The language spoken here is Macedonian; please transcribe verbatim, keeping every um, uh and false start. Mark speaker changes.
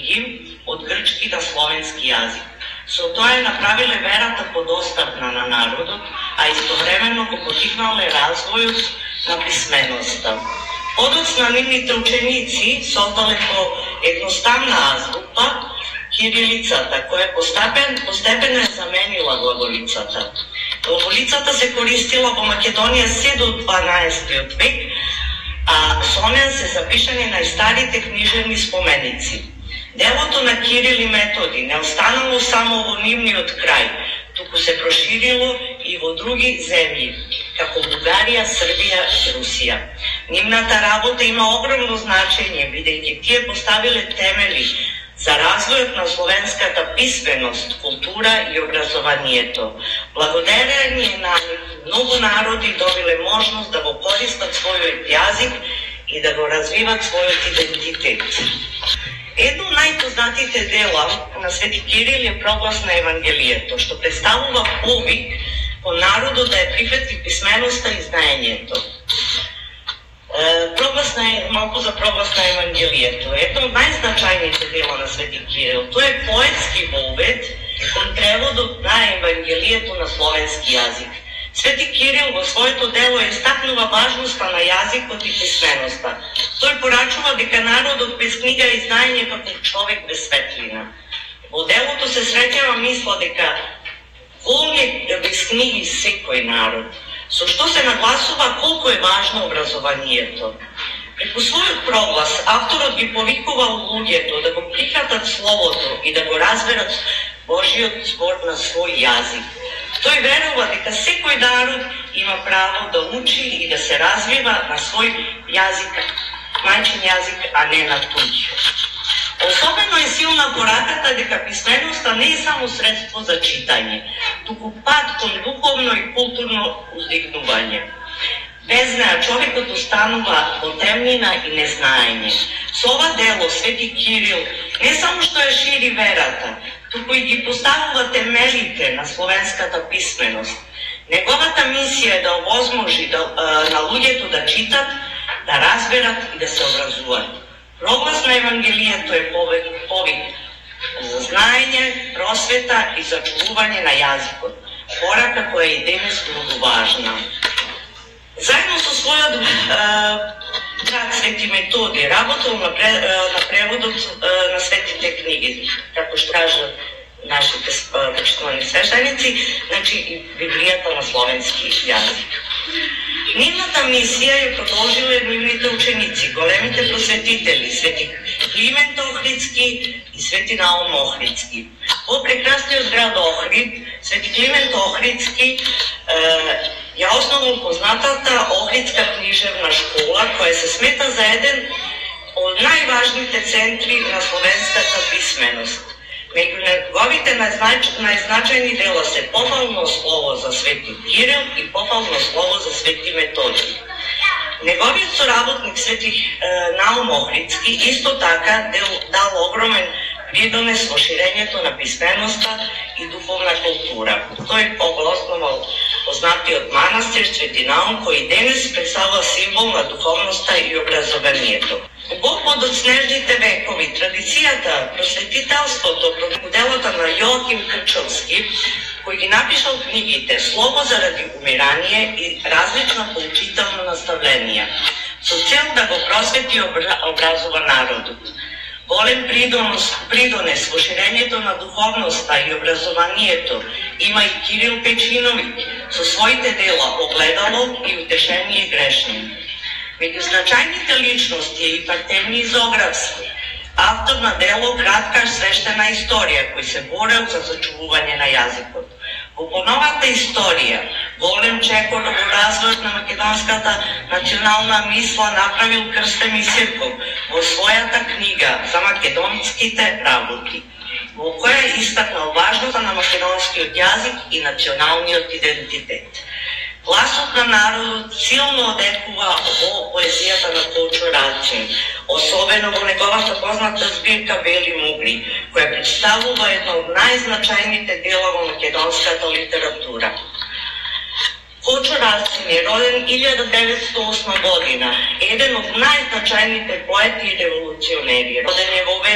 Speaker 1: книги од грчки на словенски јазик. Со тоа е направиле верата подостапна на народот, а истовремено го потикнале развојот на писменоста. Подоцна нивните ученици создале по едноставна азбука кирилицата, која постепен, постепено е заменила глаголицата. Глаголицата се користила во Македонија се до дванаесеттиот век, а со неа се запишани најстарите книжевни споменици. Делото на Кирил и Методи не останало само во нивниот крај, туку се проширило и во други земји, како Бугарија, Србија и Русија. Нивната работа има огромно значење, бидејќи тие поставиле темели за развојот на словенската писменост, култура и образованието. Благодарение на многу народи добиле можност да го користат својот јазик и да го развиват својот идентитет. Едно од најпознатите дела на Свети Кирил е проглас на Евангелието, што представува повик по народот да ја прифати писменоста и знаењето. Проглас на, малку за проглас на Евангелието. Едно од најзначајните дела на Свети Кирил. Тоа е поетски вовед кон преводот на Евангелието на словенски јазик. Свети Кирил во своето дело истакнува важноста на јазикот и писменоста. Тој порачува дека народот без книга и знаење како човек без светлина. Во делото се среќава мисла дека волн е без книги секој народ, со што се нагласува колку е важно образованието. Преку својот проглас, авторот ги повикувал луѓето да го прифатат словото и да го разберат Божиот збор на свој јазик. Тој верува дека секој народ има право да учи и да се развива на свој јазик, мајчин јазик, а не на туѓ. Особено е силна пораката дека писменоста не е само средство за читање, туку пат кон духовно и културно уздигнување. Без неа човекот останува во темнина и незнаење. Со ова дело Свети Кирил не само што ја шири верата, туку и ги поставува темелите на словенската писменост. Неговата мисија е да овозможи да, на луѓето да читат, да разберат и да се образуваат. Проглас на Евангелието е повик, повик за знаење, просвета и зачувување на јазикот. Порака која и денес многу важна. Заедно со својот брат Свети Методи работел на, пре, на преводот на светите книги, како што кажат нашите почитувани свештеници, значи и Библијата на словенски јазик. Нивната мисија ја продолжиле нивните ученици, големите просветители, Свети Климент Охридски и Свети Наум Охридски. Во прекрасниот град Охрид, Свети Климент Охридски ја основал познатата Охридска книжевна школа, која се смета за еден од најважните центри на словенската писменост. Меѓу неговите најзначајни дела се пофално слово за Свети Кирил и пофално слово за Свети Методи. Неговиот соработник Свети Наум Охридски исто така дал огромен придонес во ширењето на писменоста и духовна култура. Тој основал познатиот манастир Свети Наум, кој денес представува символ на духовноста и образованието. Во подоцнежните векови традицијата, просветителството, делата на Јоаким Крчовски, кој ги напишал книгите Слово заради умирање и различна поучителна наставленија, со цел да го просвети и образува народот. Голем придонес, придонес во ширењето на духовноста и образованието има и Кирил Печиновиќ со своите дела Огледало и Утешение грешни. Меѓу значајните личности е и Партемни Изографски, автор на дело Кратка свештена историја, кој се борел за зачувување на јазикот. Во поновата историја, голем чекор во развојот на македонската национална мисла направил Крстем Исирков во својата книга за македонските работи, во која истакнал важноста на македонскиот јазик и националниот идентитет. Гласот на народот силно одекува во поезијата на Кочо Рацин, особено во неговата позната збирка Бели мугри, која представува едно од најзначајните дела во македонската литература. Кочо Рацин е роден илјада деветстотини и осма година, еден од најзначајните поети и револуционери. Роден е во